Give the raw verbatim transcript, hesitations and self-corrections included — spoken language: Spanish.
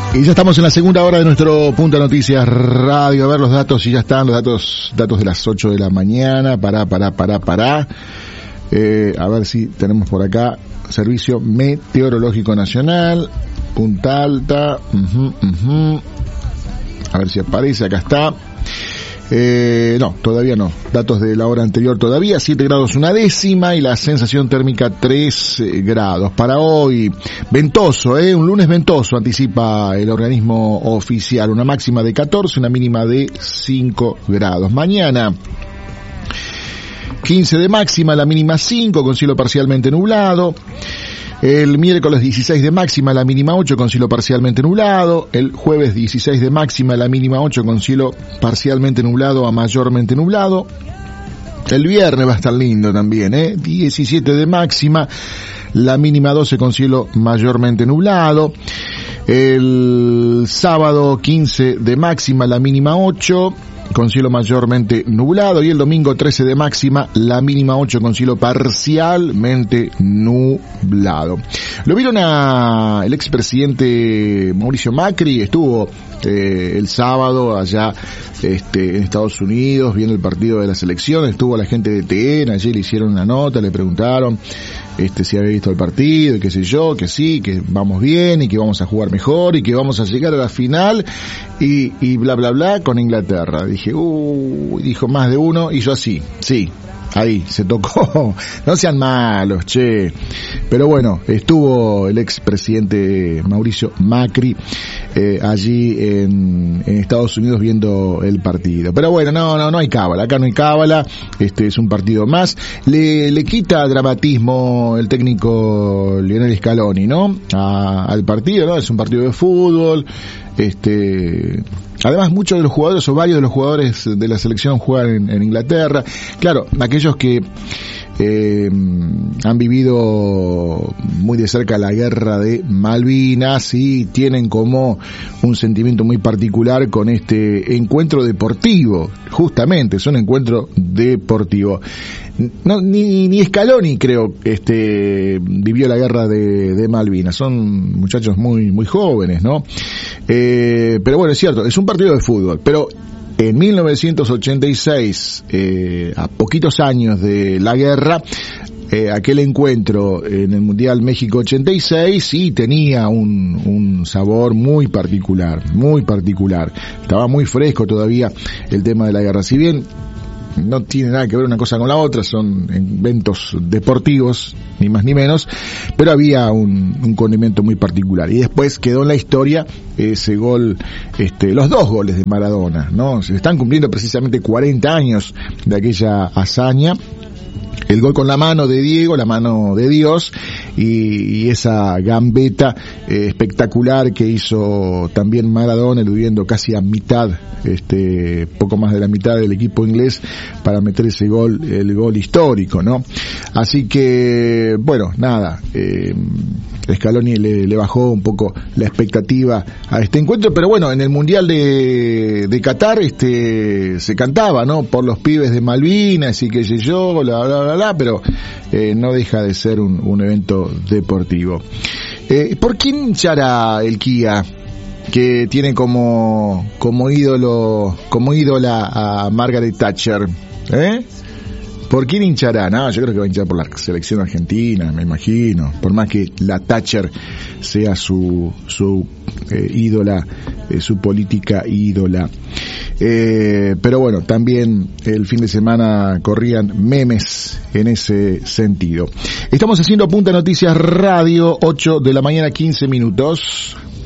Y ya estamos en la segunda hora de nuestro Punta Noticias Radio. A ver los datos, y ya están los datos datos de las ocho de la mañana. Pará, pará, pará, pará. Eh, a ver si tenemos por acá Servicio Meteorológico Nacional, Punta Alta. Uh-huh, uh-huh. A ver si aparece, acá está. Eh, no, todavía no. Datos de la hora anterior todavía, siete grados una décima y la sensación térmica tres grados. Para hoy, ventoso, eh, un lunes ventoso, anticipa el organismo oficial. Una máxima de catorce, una mínima de cinco grados. Mañana, quince de máxima, la mínima cinco, con cielo parcialmente nublado. El miércoles dieciséis de máxima, la mínima ocho, con cielo parcialmente nublado. El jueves dieciséis de máxima, la mínima ocho, con cielo parcialmente nublado a mayormente nublado. El viernes va a estar lindo también, ¿eh? diecisiete de máxima, la mínima doce, con cielo mayormente nublado. El sábado quince de máxima, la mínima ocho, con cielo mayormente nublado, y el domingo trece de máxima, la mínima ocho, con cielo parcialmente nublado. Lo vieron a el expresidente Mauricio Macri, estuvo eh, el sábado allá este, en Estados Unidos viendo el partido de la selección, estuvo la gente de T N, allí le hicieron una nota, le preguntaron este si había visto el partido, y qué sé yo, que sí, que vamos bien, y que vamos a jugar mejor, y que vamos a llegar a la final, y, y bla bla bla con Inglaterra. Dije, uh, dijo más de uno, y yo así, sí, ahí, se tocó, no sean malos, che. Pero bueno, estuvo el expresidente Mauricio Macri eh, allí en, en Estados Unidos viendo el partido. Pero bueno, no, no, no hay cábala, acá no hay cábala, este es un partido más. Le, le quita dramatismo el técnico Lionel Scaloni, ¿no? A, al partido, ¿no? Es un partido de fútbol, este... Además, muchos de los jugadores, o varios de los jugadores de la selección juegan en, en Inglaterra. Claro, aquellos que eh, han vivido muy de cerca la guerra de Malvinas y tienen como un sentimiento muy particular con este encuentro deportivo. Justamente, es un encuentro deportivo. No, ni, ni Scaloni, creo, este, vivió la guerra de, de Malvinas. Son muchachos muy, muy jóvenes, ¿no? Eh, pero bueno, es cierto, es un partido de fútbol, pero en mil novecientos ochenta y seis, eh, a poquitos años de la guerra, eh, aquel encuentro en el Mundial México ochenta y seis sí tenía un, un sabor muy particular, muy particular. Estaba muy fresco todavía el tema de la guerra. Si bien no tiene nada que ver una cosa con la otra, son eventos deportivos, ni más ni menos, pero había un, un condimento muy particular. Y después quedó en la historia ese gol, este, los dos goles de Maradona, ¿no? Se están cumpliendo precisamente cuarenta años de aquella hazaña. El gol con la mano de Diego, la mano de Dios, y, y esa gambeta eh, espectacular que hizo también Maradona, eludiendo casi a mitad, este, poco más de la mitad del equipo inglés para meter ese gol, el gol histórico, ¿no? Así que, bueno, nada, eh, Scaloni le, le bajó un poco la expectativa a este encuentro, pero bueno, en el Mundial de, de Qatar, este, se cantaba, ¿no? Por los pibes de Malvinas y qué sé yo, bla, bla, bla, bla, pero eh, no deja de ser un, un evento deportivo. Eh, ¿Por quién hinchará el Kia, que tiene como, como ídolo, como ídola a Margaret Thatcher? ¿Eh? ¿Por quién hinchará? No, yo creo que va a hinchar por la selección argentina, me imagino. Por más que la Thatcher sea su, su eh, ídola, eh, su política ídola. Eh, pero bueno, también el fin de semana corrían memes en ese sentido. Estamos haciendo Punta Noticias Radio, ocho de la mañana, quince minutos.